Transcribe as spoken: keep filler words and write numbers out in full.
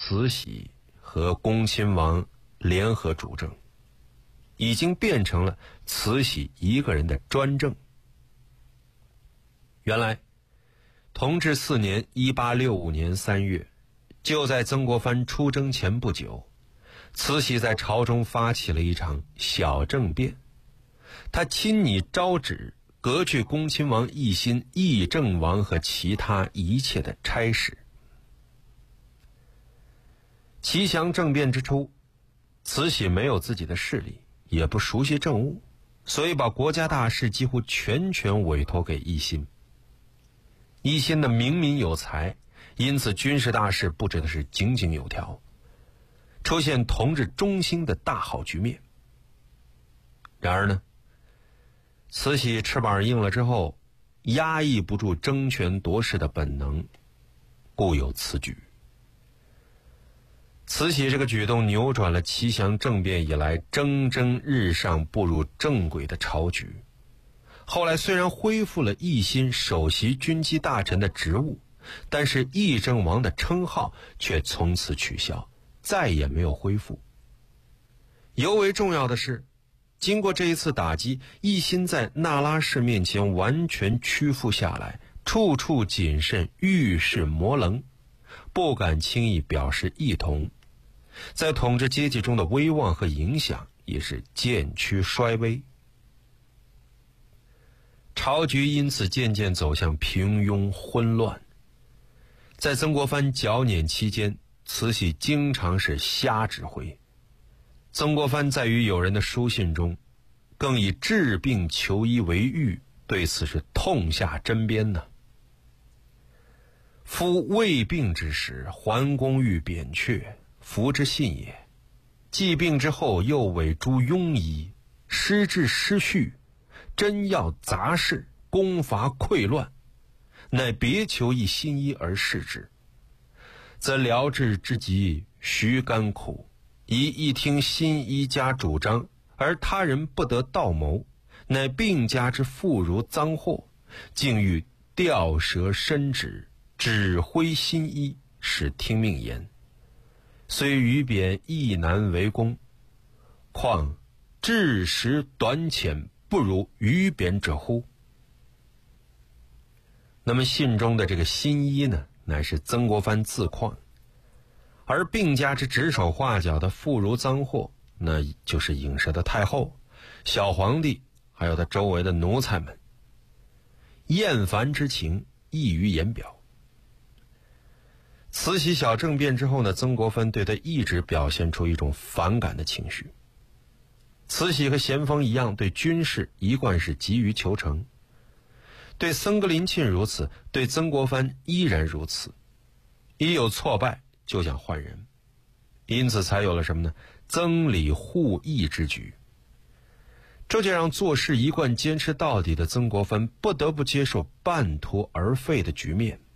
慈禧和恭亲王联合主政，已经变成了慈禧一个人的专政。原来同治四年一八六五年三月，就在曾国藩出征前不久，慈禧在朝中发起了一场小政变，她亲拟诏旨革去恭亲王奕欣、议政王和其他一切的差事。齐祥政变之初，慈禧没有自己的势力，也不熟悉政务，所以把国家大事几乎全权委托给奕欣。奕欣的明明有才，因此军事大事布置的是井井有条，出现同治中兴的大好局面。然而呢，慈禧翅膀硬了之后，压抑不住争权夺势的本能，故有此举。慈禧这个举动扭转了齐祥政变以来蒸蒸日上步入正轨的朝局。后来虽然恢复了奕欣首席军机大臣的职务，但是议政王的称号却从此取消，再也没有恢复。尤为重要的是，经过这一次打击，奕欣在那拉氏面前完全屈服下来，处处谨慎，遇事模棱，不敢轻易表示异同，在统治阶级中的威望和影响也是渐趋衰微。朝局因此渐渐走向平庸混乱。在曾国藩剿捻期间，慈禧经常是瞎指挥。曾国藩在与友人的书信中，更以治病求医为喻，对此是痛下针砭呢。夫未病之时，桓公欲扁鹊，服之信也；既病之后，又委诸庸医，失治失序，真要杂事，攻伐溃乱，乃别求一新医而视之，则疗治之急须甘苦，宜一听新医家主张，而他人不得道谋，乃病家之妇孺赃货，竟欲吊舌伸指，指挥新医，使听命言。虽语贬亦难为功，况治时短浅，不如语贬者乎？那么信中的这个新医呢，乃是曾国藩自况，而病家之指手画脚的妇孺赃货，那就是影射的太后、小皇帝，还有他周围的奴才们。厌烦之情溢于言表。慈禧小政变之后呢，曾国藩对他一直表现出一种反感的情绪。慈禧和咸丰一样，对军事一贯是急于求成，对僧格林沁如此，对曾国藩依然如此。一有挫败就想换人，因此才有了什么呢？曾李互议之举。这就让做事一贯坚持到底的曾国藩不得不接受半途而废的局面。